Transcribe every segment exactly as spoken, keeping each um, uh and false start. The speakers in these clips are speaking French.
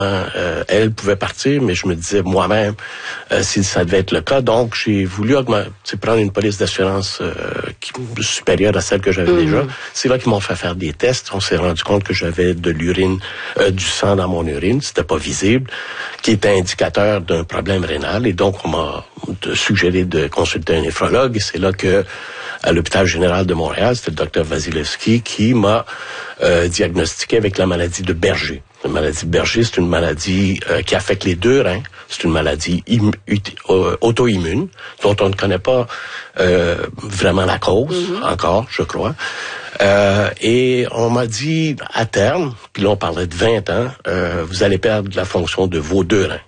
Euh, elle pouvait partir, mais je me disais moi-même euh, si ça devait être le cas. Donc, j'ai voulu augmenter, prendre une police d'assurance euh, qui est supérieure à celle que j'avais mmh. déjà. C'est là qu'ils m'ont fait faire des tests. On s'est rendu compte que j'avais de l'urine, euh, du sang dans mon urine. C'était pas visible, qui était indicateur d'un problème rénal. Et donc, on m'a suggéré de consulter un néphrologue. Et c'est là que, à l'hôpital général de Montréal, c'était le docteur Vasilevski qui m'a euh, diagnostiqué avec la maladie de Berger. La maladie de Berger, c'est une maladie euh, qui affecte les deux reins. C'est une maladie im- ut- euh, auto-immune dont on ne connaît pas euh, vraiment la cause mm-hmm. encore, je crois. Euh, et on m'a dit, à terme, puis là on parlait de vingt ans, euh, vous allez perdre la fonction de vos deux reins.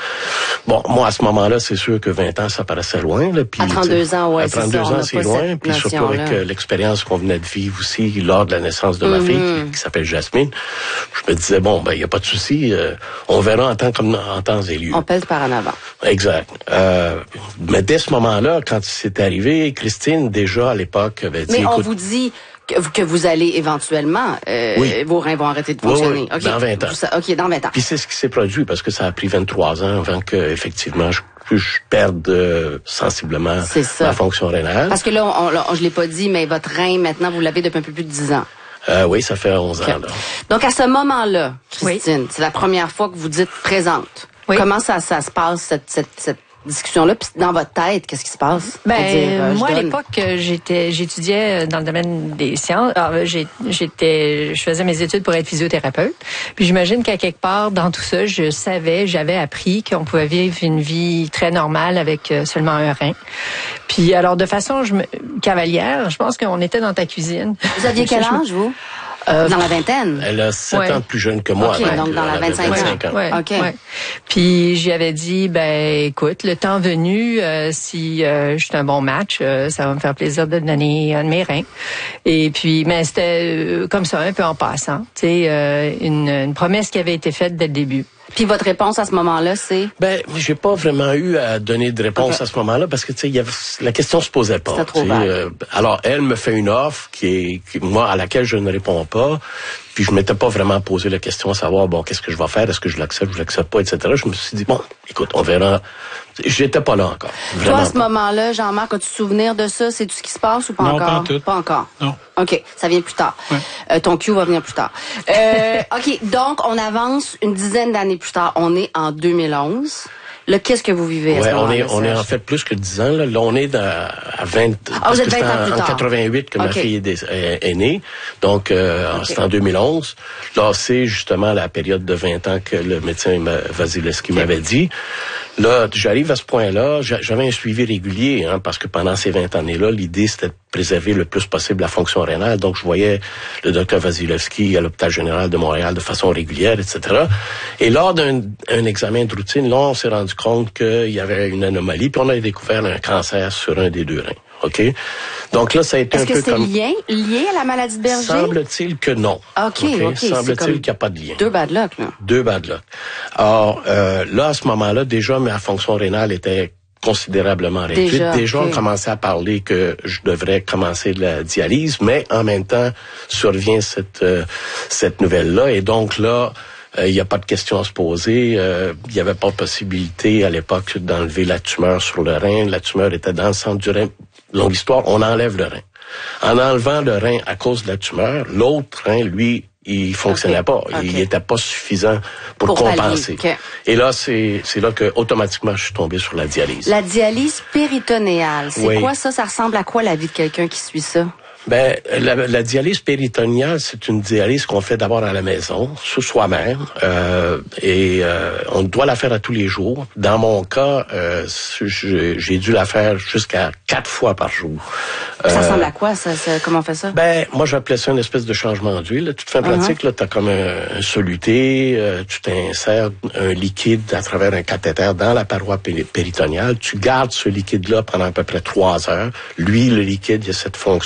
Bon, moi, à ce moment-là, c'est sûr que vingt ans, ça paraissait loin. Là, puis, à trente-deux ans, ouais, à trente-deux c'est ça, ans, c'est loin. Puis surtout avec euh, l'expérience qu'on venait de vivre aussi lors de la naissance de ma mm-hmm. fille, qui, qui s'appelle Jasmine, je me disais, bon, ben, il n'y a pas de souci. Euh, on verra en temps comme en temps et lieu. On pèse par en avant. Exact. Euh, mais dès ce moment-là, quand c'est arrivé, Christine, déjà, à l'époque, avait dit... Mais on écoute, vous dit... Que, que vous allez éventuellement, euh, oui. vos reins vont arrêter de fonctionner. Oui, oui, okay. dans vingt ans. OK, dans vingt ans. Puis c'est ce qui s'est produit parce que ça a pris vingt-trois ans avant que, effectivement, je, je perde euh, sensiblement ma fonction rénale. Parce que là, on, on, je l'ai pas dit, mais votre rein, maintenant, vous l'avez depuis un peu plus de dix ans. Euh, oui, ça fait onze okay. ans, là. Donc, à ce moment-là, Christine, oui. c'est la première fois que vous dites présente. Oui. Comment ça, ça se passe, cette, cette, cette discussion-là, puis dans votre tête, qu'est-ce qui se passe? Ben, dire, euh, moi, à l'époque, j'étais, j'étudiais dans le domaine des sciences. Alors, j'étais, je faisais mes études pour être physiothérapeute. Puis j'imagine qu'à quelque part, dans tout ça, je savais, j'avais appris qu'on pouvait vivre une vie très normale avec seulement un rein. Puis alors, de façon je me, cavalière, je pense qu'on était dans ta cuisine. Vous aviez quel âge, vous? Euh, dans la vingtaine? Elle a sept ouais. ans de plus jeune que moi. OK, donc, donc dans la vingt-cinq ans. Ouais, OK. Ouais. Puis j'y avais dit, ben écoute, le temps venu, euh, si euh, je suis un bon match, euh, ça va me faire plaisir de donner un de mes reins. Et puis, mais c'était euh, comme ça, un peu en passant. Tu sais, euh, une, une promesse qui avait été faite dès le début. Puis votre réponse à ce moment-là, c'est? Ben, j'ai pas vraiment eu à donner de réponse okay. à ce moment-là parce que tu sais, il y avait la question se posait pas. C'était trop vague. Euh, alors elle me fait une offre qui est qui, moi à laquelle je ne réponds pas. Puis je m'étais pas vraiment posé la question à savoir bon qu'est-ce que je vais faire, est-ce que je l'accepte, je l'accepte pas, et cetera. Je me suis dit bon, écoute, on verra. J'étais pas là encore. Toi à ce moment-là, Jean-Marc, as-tu souvenir de ça? C'est tout ce qui se passe ou pas non, encore? Pas en tout. Pas encore. Non. OK, ça vient plus tard. Ouais. Euh, ton Q va venir plus tard. Euh, OK, donc on avance une dizaine d'années plus tard. On est en deux mille onze. Là, qu'est-ce que vous vivez à ouais, ce moment-là? on est, on est en fait plus que dix ans. Là, là on est dans, à vingt. Ah, vous êtes vingt ans ans plus en tard. quatre-vingt-huit que okay. ma fille est, est, est née. Donc, euh, okay. c'est en deux mille onze. Là, c'est justement la période de vingt ans que le médecin Vasilevski okay. m'avait dit. Là, j'arrive à ce point-là. J'avais un suivi régulier, hein, parce que pendant ces vingt années-là, l'idée, c'était de préserver le plus possible la fonction rénale. Donc, je voyais le docteur Vasilevski à l'hôpital général de Montréal de façon régulière, et cetera. Et lors d'un un examen de routine, là, on s'est rendu compte qu'il y avait une anomalie, puis on a découvert un cancer sur un des deux reins. OK? Donc là, ça a été Est-ce un peu que c'est comme... lié, lié à la maladie de Berger? Semble-t-il que non. OK, OK. okay. Semble-t-il qu'il n'y a pas de lien. Deux bad luck, là. Deux bad luck. Alors, euh, là, à ce moment-là, déjà, ma fonction rénale était considérablement réduite. Déjà, déjà okay. on commençait à parler que je devrais commencer la dialyse, mais en même temps, survient cette, euh, cette nouvelle-là. Et donc là, il euh, n'y a pas de question à se poser. Il euh, n'y avait pas de possibilité à l'époque d'enlever la tumeur sur le rein. La tumeur était dans le centre du rein. Longue histoire, on enlève le rein. En enlevant le rein à cause de la tumeur, l'autre rein, lui, il fonctionnait okay. pas. Okay. Il n'était pas suffisant pour, pour compenser. Okay. Et là, c'est c'est là que automatiquement je suis tombé sur la dialyse. La dialyse péritonéale, c'est oui. quoi ça? Ça ressemble à quoi la vie de quelqu'un qui suit ça? Ben, la, la dialyse péritonéale, c'est une dialyse qu'on fait d'abord à la maison, sous soi-même, euh, et euh, on doit la faire à tous les jours. Dans mon cas, euh, j'ai dû la faire jusqu'à quatre fois par jour. Ça euh, ressemble à quoi, ça, ça? Comment on fait ça? Ben, moi, j'appelais ça une espèce de changement d'huile. Toute fin pratique, uh-huh. là, t'as comme un, un soluté, euh, tu t'insères un liquide à travers un cathéter dans la paroi péri péritonéale. Tu gardes ce liquide-là pendant à peu près trois heures. Lui, le liquide, il a cette fonction de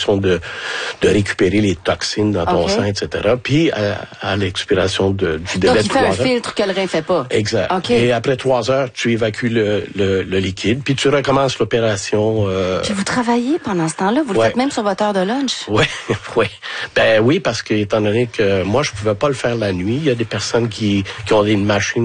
de récupérer les toxines dans ton okay. sang, et cetera. Puis, à, à l'expiration de, du délai Donc, de il fait trois un heures. filtre que le rein fait pas. Exact. Okay. Et après trois heures, tu évacues le, le, le liquide, puis tu recommences l'opération. Euh... Puis vous travaillez pendant ce temps-là? Vous le ouais. faites même sur votre heure de lunch? Oui, oui. Ben oui, parce que étant donné que moi, je pouvais pas le faire la nuit, il y a des personnes qui, qui ont des machines